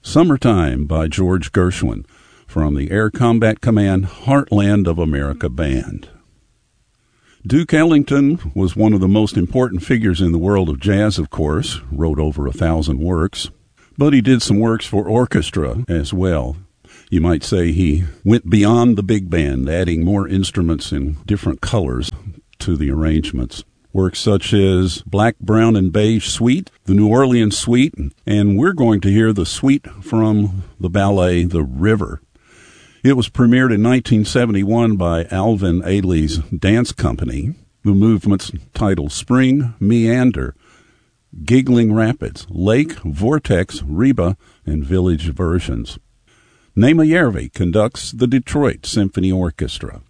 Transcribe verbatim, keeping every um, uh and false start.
Summertime by George Gershwin from the Air Combat Command Heartland of America Band. Duke Ellington was one of the most important figures in the world of jazz, of course, wrote over a thousand works, but he did some works for orchestra as well. You might say he went beyond the big band, adding more instruments in different colors to the arrangements. Works such as Black, Brown, and Beige Suite, the New Orleans Suite, and we're going to hear the suite from the ballet The River. It was premiered in nineteen seventy-one by Alvin Ailey's dance company. The movement's titled Spring, Meander, Giggling Rapids, Lake, Vortex, Reba, and Village versions. Nema Järvi conducts the Detroit Symphony Orchestra.